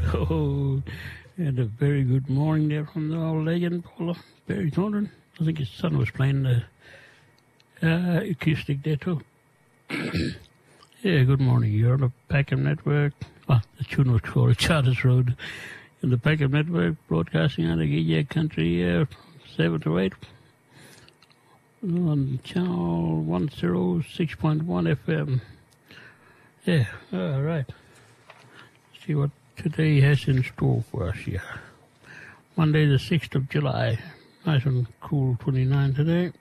Oh, and a very good morning there from the old legend, Paula Barry Thornton. I think his son was playing the acoustic there too. Yeah, good morning. You're on the Peckham Network. Well, the tune was called Charters Road. In the Peckham Network, broadcasting on the Gidea Country 7 to 8 on channel 106.1 FM. Yeah, all right. See what today has in store for us here. Monday the 6th of July. Nice and cool, 29 today.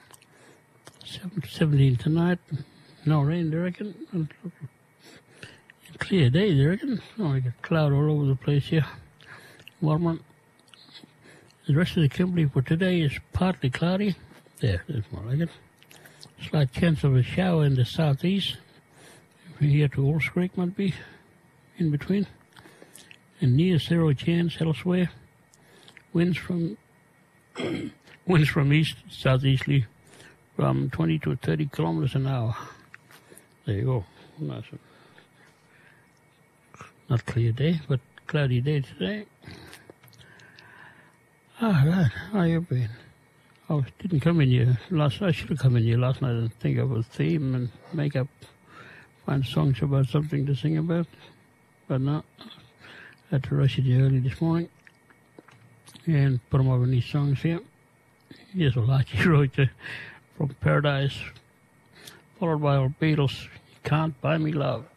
17 tonight. No rain, they reckon. Clear day, they reckon. Oh, I got cloud all over the place here. Warmer. The rest of the Kimberley for today is partly cloudy. There, that's more like it. Slight chance of a shower in the southeast. Here to Old Creek might be in between. And near zero chance elsewhere. Winds from east, southeasterly, from 20 to 30 kilometers an hour. There you go. Nice. Not clear day, but cloudy day today. All right, how you been? I didn't come in here last night. I should have come in here last night and think of a theme and make up, find songs about something to sing about. But no, I had to rush it early this morning and put them over these songs here. Here's what Archie wrote from Paradise, followed by our Beatles, You Can't Buy Me Love.